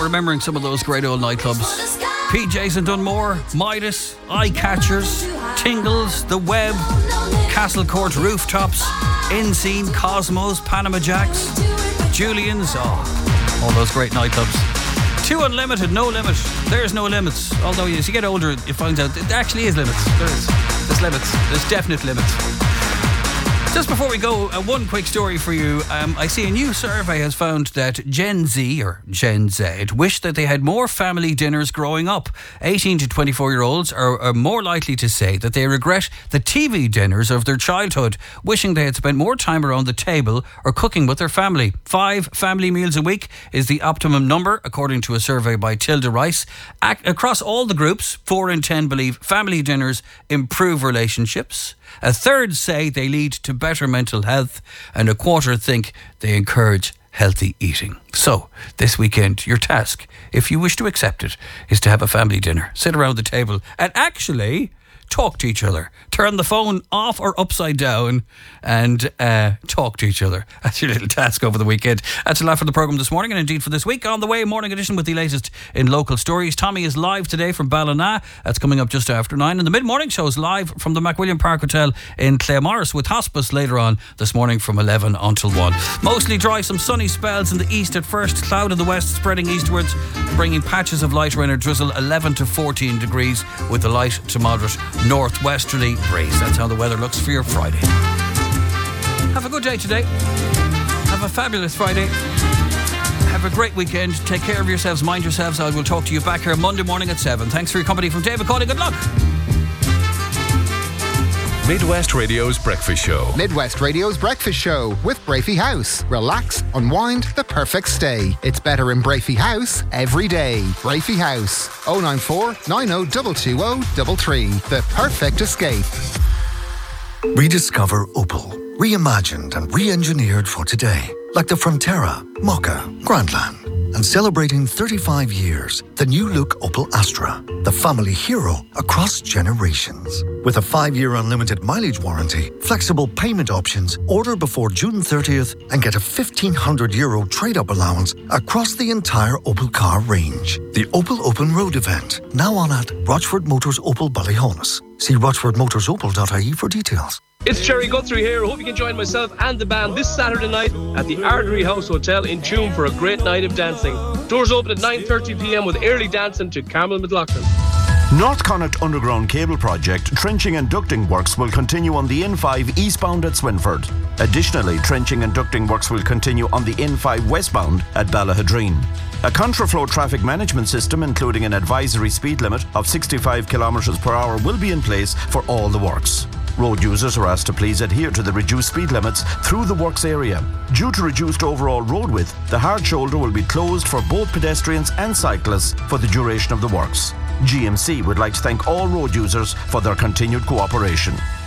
remembering some of those great old nightclubs. PJs in Dunmore, Midas, Eye Catchers, Tingles, The Web, Castle Court Rooftops, Inscene, Cosmos, Panama Jacks, Julian's, all those great nightclubs. 2 Unlimited, No Limit. There's no limits. Although as you get older, you find out there actually is limits. There's limits. There's definite limits. Just before we go, one quick story for you. I see a new survey has found that Gen Z or Gen Z wish that they had more family dinners growing up. 18 to 24-year-olds are more likely to say that they regret the TV dinners of their childhood, wishing they had spent more time around the table or cooking with their family. 5 family meals a week is the optimum number, according to a survey by Tilda Rice. Across all the groups, 4 in 10 believe family dinners improve relationships. A third say they lead to better mental health, and a quarter think they encourage healthy eating. So, this weekend, your task, if you wish to accept it, is to have a family dinner. Sit around the table and actually talk to each other. Turn the phone off or upside down and talk to each other. That's your little task over the weekend. That's a lot for the programme this morning and indeed for this week. On the way, morning edition with the latest in local stories. Tommy is live today from Ballina. That's coming up just after 9. And the mid-morning show is live from the McWilliam Park Hotel in Claremorris with Hospice later on this morning from 11 until 1. Mostly dry, some sunny spells in the east at first. Cloud in the west spreading eastwards, bringing patches of light rain or drizzle. 11 to 14 degrees with a light to moderate northwesterly breeze. That's how the weather looks for your Friday. Have a good day today. Have a fabulous Friday. Have a great weekend. Take care of yourselves. Mind yourselves. I will talk to you back here Monday morning at 7. Thanks for your company from David Cawley. Good luck. Midwest Radio's Breakfast Show. Midwest Radio's Breakfast Show with Brafey House. Relax, unwind, the perfect stay. It's better in Brafey House every day. Brafey House. 094 90 220 The perfect escape. Rediscover Opel. Reimagined and re-engineered for today. Like the Frontera, Mokka, Grandland. And celebrating 35 years, the new look Opel Astra, the family hero across generations. With a 5-year unlimited mileage warranty, flexible payment options, order before June 30th and get a €1,500 trade-up allowance across the entire Opel car range. The Opel Open Road event, now on at Rochford Motors Opel Ballyhonus. See rochfordmotorsopel.ie for details. It's Jerry Guthrie here. I hope you can join myself and the band this Saturday night at the Artery House Hotel in Tuam for a great night of dancing. Doors open at 9:30pm with early dancing to Carmel McLaughlin. North Connacht Underground Cable Project trenching and ducting works will continue on the N5 eastbound at Swinford. Additionally, trenching and ducting works will continue on the N5 westbound at Ballahadreen. A contraflow traffic management system, including an advisory speed limit of 65 km per hour, will be in place for all the works. Road users are asked to please adhere to the reduced speed limits through the works area. Due to reduced overall road width, the hard shoulder will be closed for both pedestrians and cyclists for the duration of the works. GMC would like to thank all road users for their continued cooperation.